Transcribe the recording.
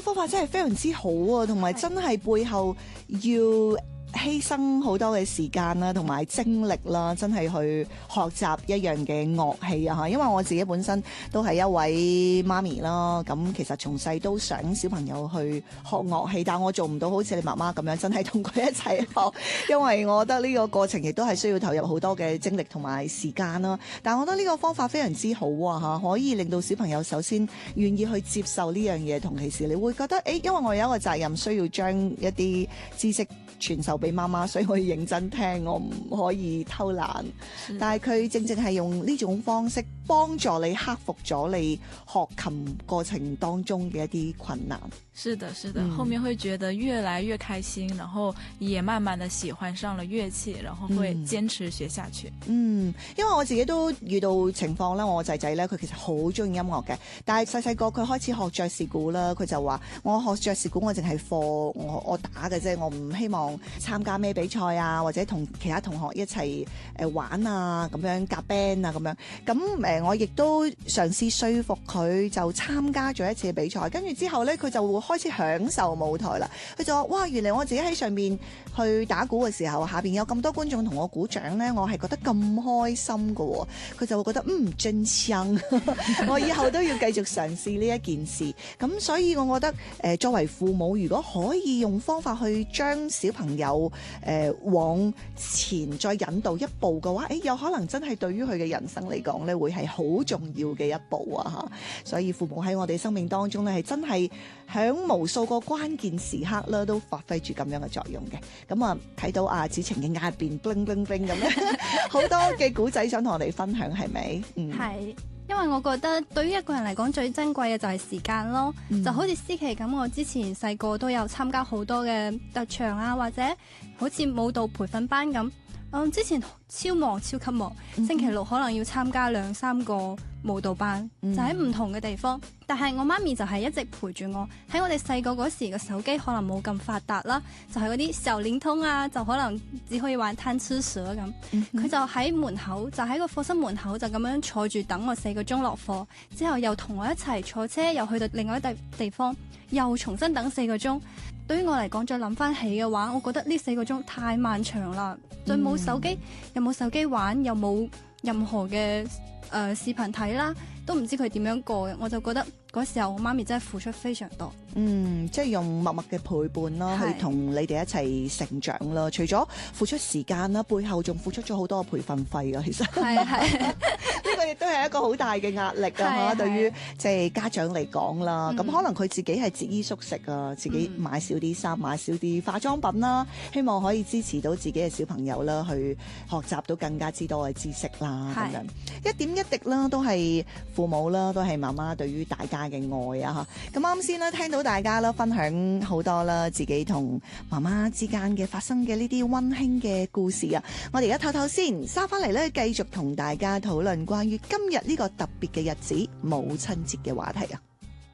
個方法真係非常之好啊，同埋真係背後要犧牲好多嘅時間啦，同埋精力啦，真係去學習一樣嘅樂器啊！因為我自己本身都係一位媽咪啦，咁其實從細都想小朋友去學樂器，但我做唔到好似你媽媽咁樣，真係同佢一齊學，因為我覺得呢個過程亦都係需要投入好多嘅精力同埋時間啦。但我覺得呢個方法非常之好啊！可以令到小朋友首先願意去接受呢樣嘢，同其時你會覺得因為我有一個責任需要將一啲知識傳授俾媽媽，所以我要認真聽，我唔可以偷懶。但係佢正正係用呢種方式幫助你克服咗你學琴過程當中嘅一啲困難。 是的，是的，後面會覺得越來越開心，然後也慢慢的喜歡上了樂器，然後會堅持學下去。 因為我自己都遇到情況啦，我仔仔咧佢其實好中意音樂嘅，但係細細個佢開始學爵士鼓啦，佢就話我學爵士鼓我淨係課我打嘅啫，我唔希望參加咩比賽啊，或者同其他同學一齊玩啊，咁樣夾 band 啊咁樣。咁我亦都嘗試說服佢就參加咗一次比賽，跟住之後咧佢就會開始享受舞台啦。佢就話：哇，原來我自己喺上面去打鼓嘅時候，下邊有咁多觀眾同我鼓掌咧，我係覺得咁開心㗎喎。佢就會覺得真香，我以後都要繼續嘗試呢一件事。咁所以我覺得作為父母，如果可以用方法去將小朋友往前再引導一步嘅話，有可能真係對於佢嘅人生嚟講咧，會係好重要嘅一步啊！所以父母喺我哋生命當中咧，係真係響無數個關鍵時刻啦，都發揮住咁樣嘅作用嘅。咁啊，睇到阿子晴嘅眼入邊 bling bling bling 咁咧，好多嘅古仔想同我哋分享，係咪？ 係。因為我覺得對於一個人嚟講最珍貴嘅就係時間咯，就好似思琪咁，我之前細個都有參加好多嘅特長啊，或者好似舞蹈培訓班咁。之前超忙超級忙，星期六可能要參加2-3個舞蹈班，就喺唔同嘅地方。但係我媽咪就係一直陪住我。喺我哋細個嗰時嘅手機可能冇咁發達啦，就係嗰啲小靈通啊，就可能只可以玩貪吃蛇咁。佢就喺門口，就喺個課室門口就咁樣坐住等我4個鐘落課，之後又同我一齊坐車，又去到另外一地方，又重新等4個鐘。對於我嚟講，再諗翻起嘅話，我覺得呢4個鐘太漫長啦。再冇手機，又冇手機玩，又冇任何嘅視頻睇啦，都唔知佢點樣過嘅。我就覺得嗰時候我媽咪真係付出非常多。 即係用默默嘅陪伴啦，去同你哋一齊成長啦。除咗付出時間啦，背後仲付出咗好多嘅培訓費啊。其實係呢個亦都係一個好大嘅壓力啊。對於即係家長嚟講啦，咁可能佢自己係節衣縮食啊，自己買少啲衫，買少啲化妝品啦，希望可以支持到自己嘅小朋友啦，去學習到更加之多嘅知識啦。咁樣一點一滴啦，都係父母啦，都係媽媽對於大家嘅愛啊。咁啱先啦，聽到大家啦分享好多啦，自己同媽媽之間嘅發生嘅呢啲溫馨嘅故事啊！我哋而家唞唞先，返翻嚟咧，繼續同大家討論關於今日呢個特別嘅日子——母親節嘅話題啊！